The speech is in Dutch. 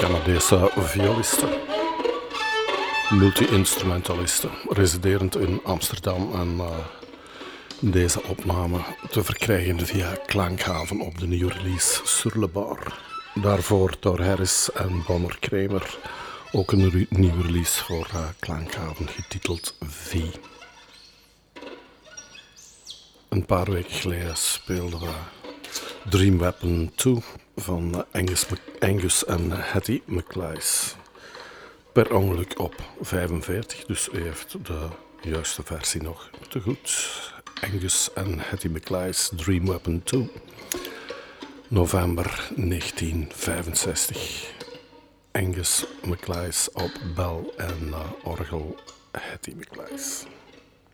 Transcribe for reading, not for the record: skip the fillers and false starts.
Canadese violiste, multi-instrumentaliste, residerend in Amsterdam en deze opname te verkrijgen via Klankhaven op de nieuwe release Sur le Bar. Daarvoor door Harris en Bonner Kramer ook een nieuwe release voor Klankhaven getiteld V. Een paar weken geleden speelden we Dream Weapon 2 van Angus en Hattie McLeish. Per ongeluk op 45, dus u heeft de juiste versie nog te goed. Angus en Hattie McLeish, Dream Weapon 2, november 1965. Angus McLeish op bel en orgel, Hattie McLeish.